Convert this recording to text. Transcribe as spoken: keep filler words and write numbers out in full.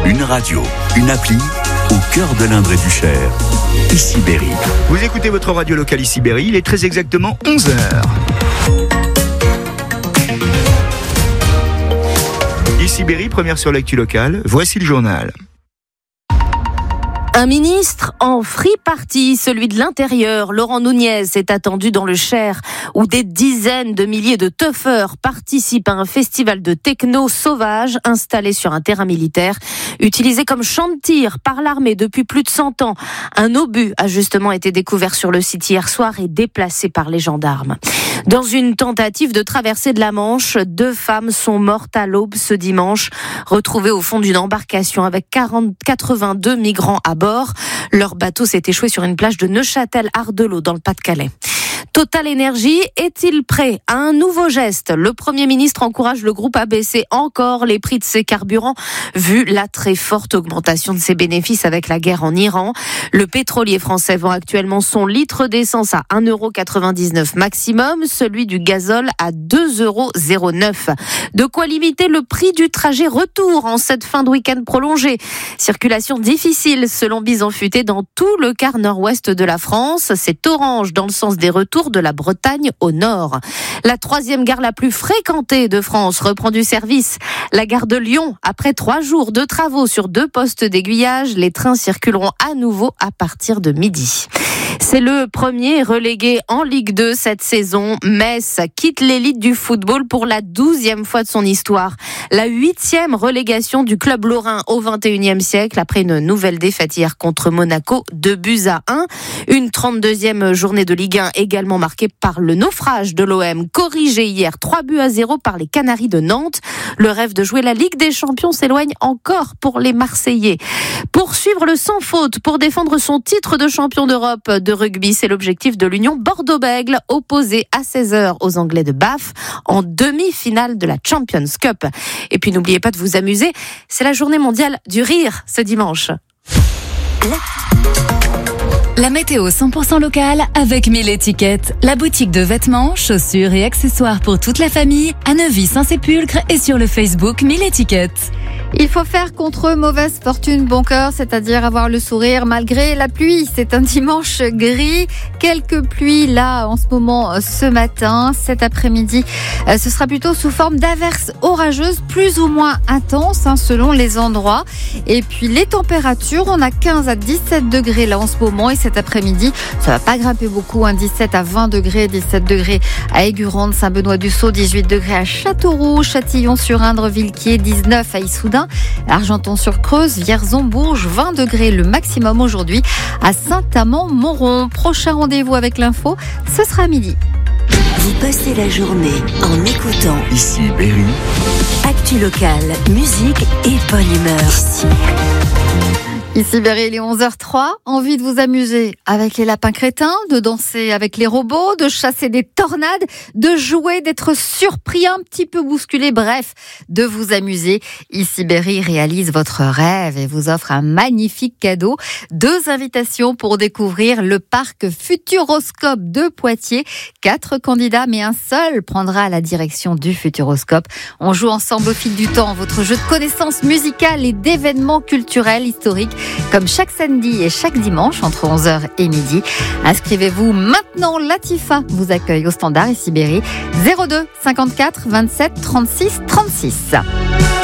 Une radio, une appli, au cœur de l'Indre et du Cher. Ici Berry. Vous écoutez votre radio locale Ici Berry, il est très exactement onze heures. Ici Berry, première sur l'actu locale, voici le journal. Un ministre en free party, celui de l'Intérieur, Laurent Nunez, est attendu dans le Cher, où des dizaines de milliers de teufeurs participent à un festival de techno sauvage installé sur un terrain militaire, utilisé comme champ de tir par l'armée depuis plus de cent ans. Un obus a justement été découvert sur le site hier soir et déplacé par les gendarmes. Dans une tentative de traversée de la Manche, deux femmes sont mortes à l'aube ce dimanche, retrouvées au fond d'une embarcation avec quarante, quatre-vingt-deux migrants à bord. Leur bateau s'est échoué sur une plage de Neuchâtel-Ardelot dans le Pas-de-Calais. Total Energy est-il prêt à un nouveau geste ? Le Premier ministre encourage le groupe à baisser encore les prix de ses carburants, vu la très forte augmentation de ses bénéfices avec la guerre en Iran. Le pétrolier français vend actuellement son litre d'essence à un euro quatre-vingt-dix-neuf maximum, celui du gazole à deux euros zéro neuf. De quoi limiter le prix du trajet retour en cette fin de week-end prolongée. Circulation difficile selon Bison Futé dans tout le quart nord-ouest de la France. C'est orange dans le sens des retours de la Bretagne au nord. La troisième gare la plus fréquentée de France reprend du service. La gare de Lyon, après trois jours de travaux sur deux postes d'aiguillage, les trains circuleront à nouveau à partir de midi. C'est le premier relégué en Ligue deux cette saison. Metz quitte l'élite du football pour la douzième fois de son histoire. La huitième relégation du club lorrain au vingt et unième siècle après une nouvelle défaite hier contre Monaco, deux buts à un. Une trente-deuxième journée de Ligue un également marquée par le naufrage de l'O M, corrigé hier trois buts à zéro par les Canaries de Nantes. Le rêve de jouer la Ligue des Champions s'éloigne encore pour les Marseillais. Poursuivre le sans faute pour défendre son titre de champion d'Europe de rugby, c'est l'objectif de l'Union Bordeaux-Bègles, opposé à seize heures aux Anglais de Bath en demi-finale de la Champions Cup. Et puis n'oubliez pas de vous amuser, c'est la journée mondiale du rire ce dimanche. La météo cent pour cent locale avec mille étiquettes. La boutique de vêtements, chaussures et accessoires pour toute la famille à Neuvy-Saint-Sépulcre et sur le Facebook mille étiquettes. Il faut faire contre mauvaise fortune bon cœur, c'est-à-dire avoir le sourire malgré la pluie. C'est un dimanche gris. Quelques pluies là en ce moment ce matin. Cet après-midi, ce sera plutôt sous forme d'averses orageuses plus ou moins intenses hein, selon les endroits. Et puis les températures, on a quinze à dix-sept degrés là en ce moment. Et cet après-midi, ça va pas grimper beaucoup, hein, dix-sept à vingt degrés, dix-sept degrés à Aigurande, Saint-Benoît-du-Sault, dix-huit degrés à Châteauroux, Châtillon-sur-Indre, Villequier, dix-neuf à Issoudun, Argenton-sur-Creuse, Vierzon, Bourges, vingt degrés le maximum aujourd'hui à Saint-Amand-Montrond. Prochain rendez-vous avec l'info, ce sera à midi. Vous passez la journée en écoutant Ici Berry. Actu locale, musique et bonne humeur. Ici. Ici Berry, il est onze heures trois. Envie de vous amuser avec les lapins crétins, de danser avec les robots, de chasser des tornades, de jouer, d'être surpris, un petit peu bousculé, bref, de vous amuser. Ici Berry réalise votre rêve et vous offre un magnifique cadeau. Deux invitations pour découvrir le parc Futuroscope de Poitiers. Quatre candidats, mais un seul prendra la direction du Futuroscope. On joue ensemble au fil du temps votre jeu de connaissances musicales et d'événements culturels historiques, comme chaque samedi et chaque dimanche entre onze heures et midi. Inscrivez-vous maintenant. Latifa vous accueille au standard Ici Berry zéro deux cinquante-quatre vingt-sept trente-six trente-six.